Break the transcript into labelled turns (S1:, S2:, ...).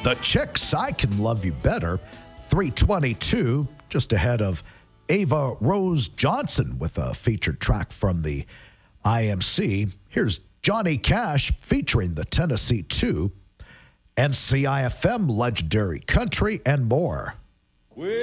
S1: The Chicks, I Can Love You Better, 322, just ahead of Ava Rose Johnson with a featured track from the IMC. Here's Johnny Cash featuring the Tennessee 2, NCIFM, Legendary Country, and more.